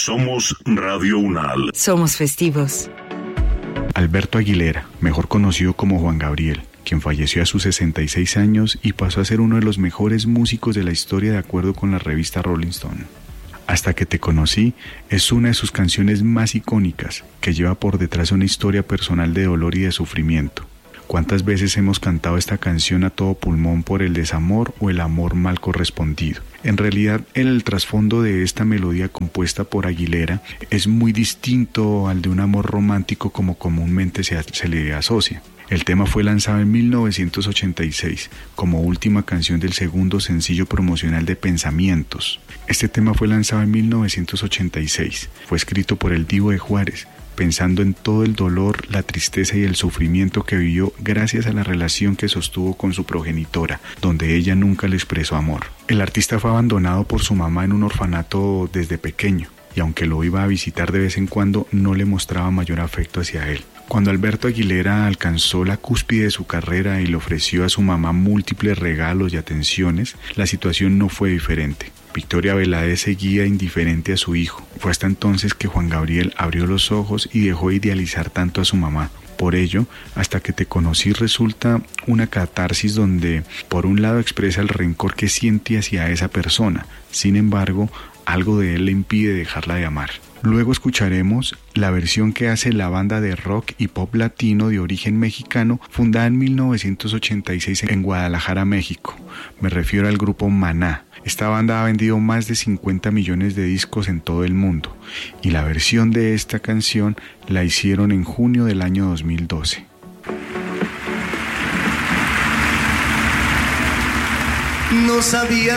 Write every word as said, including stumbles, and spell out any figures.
Somos Radio Unal. Somos festivos. Alberto Aguilera, mejor conocido como Juan Gabriel, quien falleció a sus sesenta y seis años y pasó a ser uno de los mejores músicos de la historia de acuerdo con la revista Rolling Stone. Hasta que te conocí es una de sus canciones más icónicas, que lleva por detrás una historia personal de dolor y de sufrimiento. ¿Cuántas veces hemos cantado esta canción a todo pulmón por el desamor o el amor mal correspondido? En realidad, el trasfondo de esta melodía compuesta por Aguilera es muy distinto al de un amor romántico como comúnmente se, se le asocia. El tema fue lanzado en mil novecientos ochenta y seis como última canción del segundo sencillo promocional de Pensamientos. Este tema fue lanzado en mil novecientos ochenta y seis. Fue escrito por el Divo de Juárez, pensando en todo el dolor, la tristeza y el sufrimiento que vivió gracias a la relación que sostuvo con su progenitora, donde ella nunca le expresó amor. El artista fue abandonado por su mamá en un orfanato desde pequeño, y aunque lo iba a visitar de vez en cuando, no le mostraba mayor afecto hacia él. Cuando Alberto Aguilera alcanzó la cúspide de su carrera y le ofreció a su mamá múltiples regalos y atenciones, la situación no fue diferente. Victoria Veláez seguía indiferente a su hijo. Fue hasta entonces que Juan Gabriel abrió los ojos y dejó de idealizar tanto a su mamá. Por ello, Hasta que te conocí resulta una catarsis donde, por un lado, expresa el rencor que siente hacia esa persona. Sin embargo, algo de él le impide dejarla de amar. Luego escucharemos la versión que hace la banda de rock y pop latino de origen mexicano, fundada en mil novecientos ochenta y seis en Guadalajara, México. Me refiero al grupo Maná. Esta banda ha vendido más de cincuenta millones de discos en todo el mundo, y la versión de esta canción la hicieron en junio del año dos mil doce. No sabía